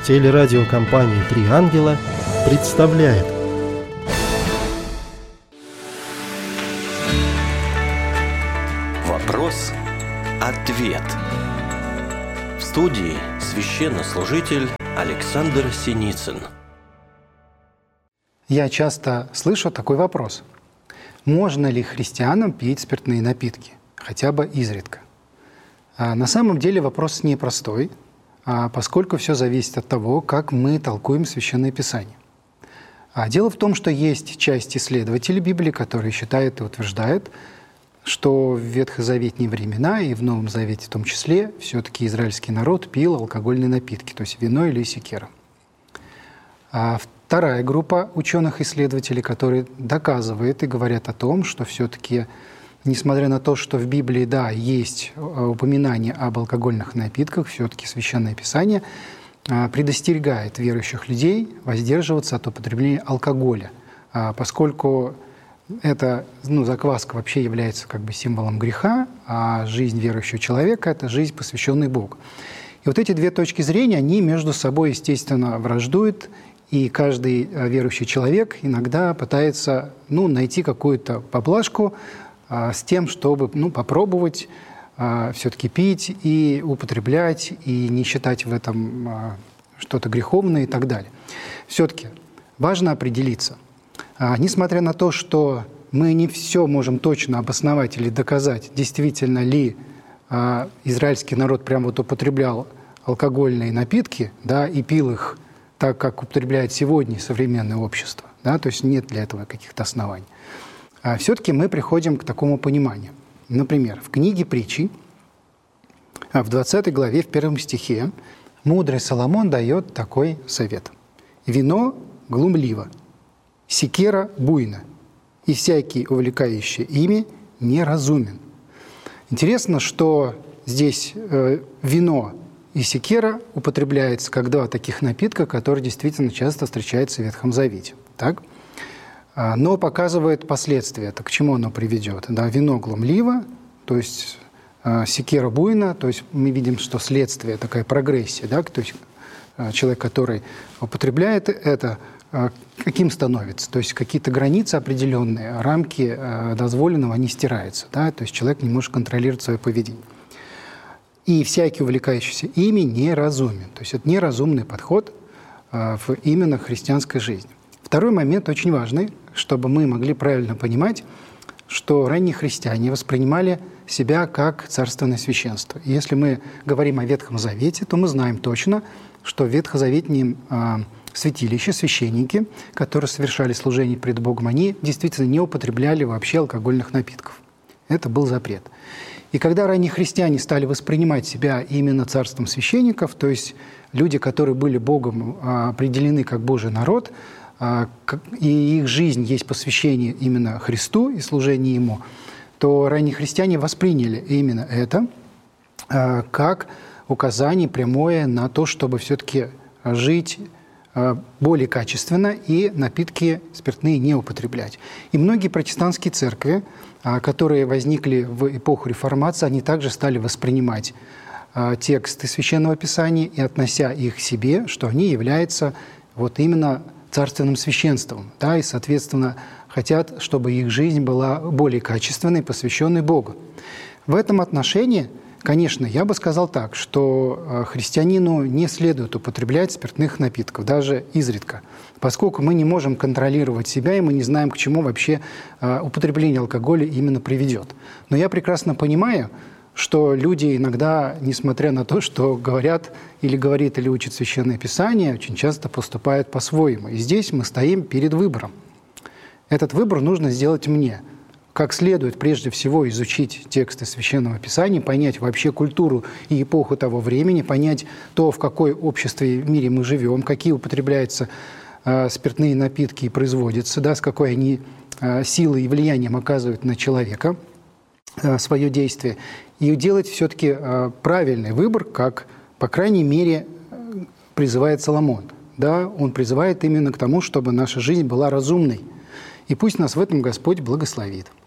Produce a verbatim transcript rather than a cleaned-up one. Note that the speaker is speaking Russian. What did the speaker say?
Телерадиокомпания «Три ангела» представляет. Вопрос-ответ. В студии священнослужитель Александр Синицын. Я часто слышу такой вопрос. Можно ли христианам пить спиртные напитки? Хотя бы изредка. А на самом деле вопрос непростой, а поскольку все зависит от того, как мы толкуем Священное Писание. А дело в том, что есть часть исследователей Библии, которые считают и утверждают, что в ветхозаветные времена и в Новом Завете в том числе все-таки израильский народ пил алкогольные напитки, то есть вино или секера. А вторая группа ученых-исследователей, которые доказывают и говорят о том, что все-таки, несмотря на то, что в Библии, да, есть упоминание об алкогольных напитках, все-таки Священное Писание предостерегает верующих людей воздерживаться от употребления алкоголя, поскольку эта ну, закваска вообще является как бы символом греха, а жизнь верующего человека – это жизнь, посвященная Богу. И вот эти две точки зрения, они между собой, естественно, враждуют, и каждый верующий человек иногда пытается ну, найти какую-то поблажку а, с тем, чтобы ну, попробовать а, все-таки пить и употреблять, и не считать в этом а, что-то греховное и так далее. Все-таки важно определиться. А, несмотря на то, что мы не все можем точно обосновать или доказать, действительно ли а, израильский народ прям вот употреблял алкогольные напитки, да, и пил их так, как употребляет сегодня современное общество, да, то есть нет для этого каких-то оснований. А все-таки мы приходим к такому пониманию. Например, в книге Притчи, в двадцатой главе, в первом стихе, мудрый Соломон дает такой совет. «Вино глумливо, секера буйна, и всякий, увлекающий ими, неразумен». Интересно, что здесь э, вино и секера употребляется как два таких напитка, которые действительно часто встречаются в Ветхом Завете. Так? Но показывает последствия. Это к чему оно приведет? Да, вино глумливо, то есть э, секера буйна, то есть мы видим, что следствие, такая прогрессия. Да? То есть э, человек, который употребляет это, каким становится? То есть какие-то границы определенные, рамки дозволенного, они стираются. Да? То есть человек не может контролировать свое поведение. И всякий, увлекающийся ими, неразумен. То есть это неразумный подход в именно христианской жизни. Второй момент очень важный, чтобы мы могли правильно понимать, что ранние христиане воспринимали себя как царственное священство. И если мы говорим о Ветхом Завете, то мы знаем точно, что в ветхозаветнем святилище, священники, которые совершали служение пред Богом, они действительно не употребляли вообще алкогольных напитков. Это был запрет. И когда ранние христиане стали воспринимать себя именно царством священников, то есть люди, которые были Богом определены как Божий народ, и их жизнь есть посвящение именно Христу и служение Ему, то ранние христиане восприняли именно это как указание прямое на то, чтобы все-таки жить более качественно и напитки спиртные не употреблять. И многие протестантские церкви, которые возникли в эпоху Реформации, они также стали воспринимать тексты Священного Писания и относя их к себе, что они являются вот именно царственным священством, да, и, соответственно, хотят, чтобы их жизнь была более качественной, посвященной Богу. В этом отношении, конечно, я бы сказал так, что христианину не следует употреблять спиртных напитков, даже изредка, поскольку мы не можем контролировать себя, и мы не знаем, к чему вообще употребление алкоголя именно приведет. Но я прекрасно понимаю, что люди иногда, несмотря на то, что говорят или говорит, или учат Священное Писание, очень часто поступают по-своему. И здесь мы стоим перед выбором. Этот выбор нужно сделать мне. Как следует прежде всего изучить тексты Священного Писания, понять вообще культуру и эпоху того времени, понять то, в какой обществе в мире мы живем, какие употребляются э, спиртные напитки и производятся, да, с какой они э, силой и влиянием оказывают на человека э, свое действие, и делать все-таки э, правильный выбор, как, по крайней мере, призывает Соломон. Да, он призывает именно к тому, чтобы наша жизнь была разумной. И пусть нас в этом Господь благословит.